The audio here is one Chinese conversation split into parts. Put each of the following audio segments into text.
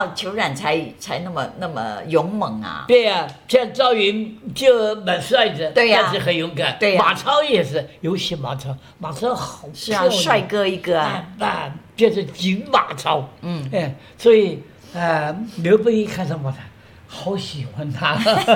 裘冉才那么勇猛啊。 对呀、像赵云就蛮帅的， 对呀但是很勇敢。 对呀马超也是，尤其马超好是啊， 漂亮帅哥一个啊。 就是锦马超。所以刘备一看到马超，好喜欢他。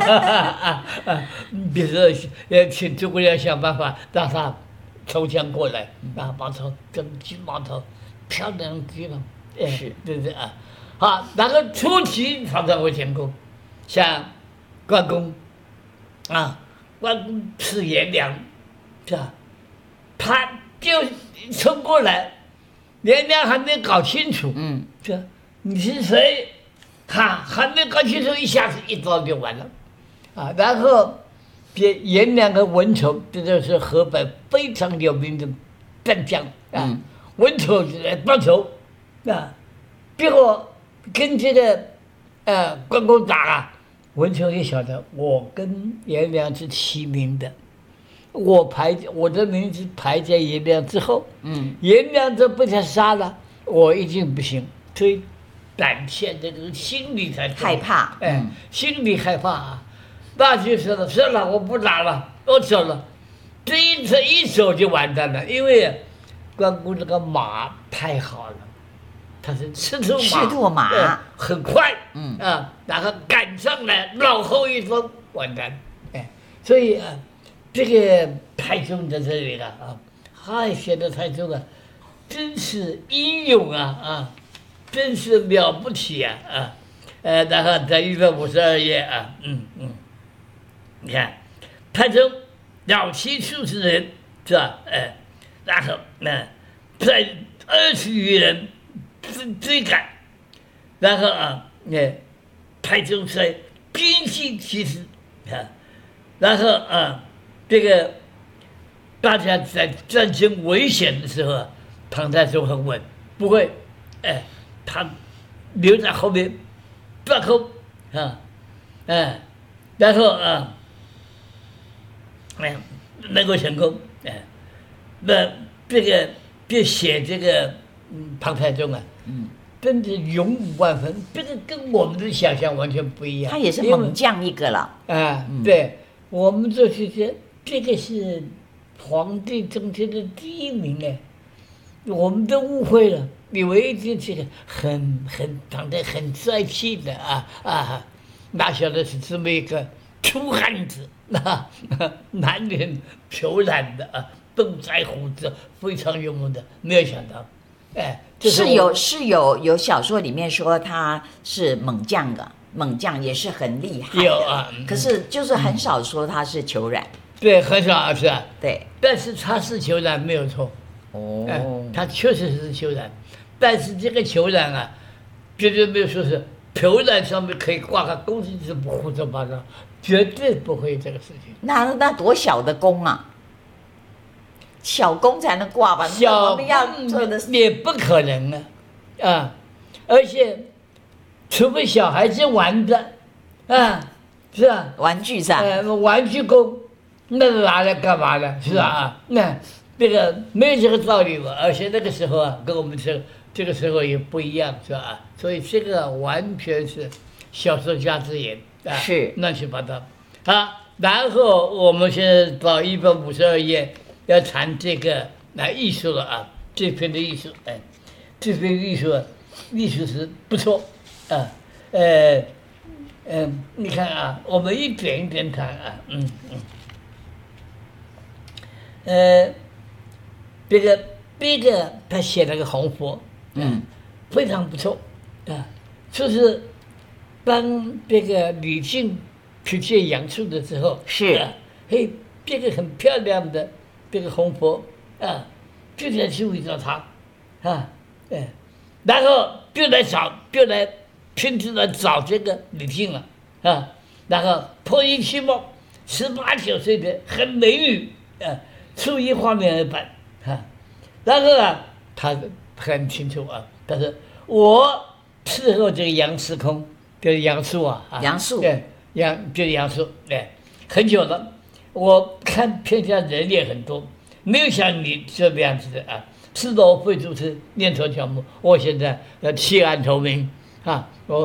比如说请诸葛亮想办法让他投降过来，马超跟锦马超漂亮极了。 是， 对不对啊？好，然后初期常常会成功，像关公关公是颜良，是吧？他就冲过来，颜良还没搞清楚，这你是谁？还没搞清楚，一下子一刀就完了，然后颜良和文丑，这就是河北非常有名的战将文丑来报仇。结果跟这个关公打文丑也晓得我跟颜良是齐名的，我的名字排在颜良之后，颜良都被他杀了，我一定不行，所以胆怯这个心里才害怕， 心里害怕那就说了，算了，我不打了，我走了，这一走就完蛋了，因为关公这个马太好了。他是赤兔马，很快，然后赶上来，脑后一风，完蛋，所以这个太宗在这里了写的太宗真是英勇真是了不起然后在152页你看太宗老妻数十人是吧？然后在20余人。追赶，然后太宗在兵器其实然后这个大家在战争危险的时候，唐太宗很稳，不会他留在后面断后然后能够成功那这个就写这个唐太宗真的勇武万分，这个跟我们的想象完全不一样。 他也是猛将一个了对，我们就是这个是皇帝中间的第一名我们都误会了，以为这个长得很帅气的哪晓得是这么一个粗汉子满脸裘冉的动腮胡子，非常勇猛的，没有想到。 是有小说里面说他是猛将也是很厉害的，可是就是很少说他是裘冉。 对，很少是吧？ 对， 但是他是裘冉没有错。他确实是裘冉，但是这个裘冉绝对没有说是裘冉上面可以挂个公字，是不胡说八道，绝对不会这个事情。 那多小的弓小弓才能挂吧？ 小弓也不可能而且除非小孩子玩的是吧？ 玩具上玩具弓，那拿来干嘛呢？是吧？那这个没有这个道理嘛。而且那个时候跟我们这个时候也不一样，是吧？所以这个完全是小说家之言是乱七八糟然后我们现在到152页。要谈这个艺术了这篇的艺术这篇艺术是不错你看我们一点一点谈这个第一个他写了个红佛非常不错就是当这个李靖去见杨素的时候是这个很漂亮的这个红佛就在去围着他然后就来亲自来找这个李靖了然后破衣去貌，18、19岁的很美女出于画面而摆然后他很清楚他说我伺候这个杨司空，就是杨素杨素就是杨素很久了。我看天下人也很多，没有像你这样子的赤裸非主持，念错条目。我现在要弃暗投明啊，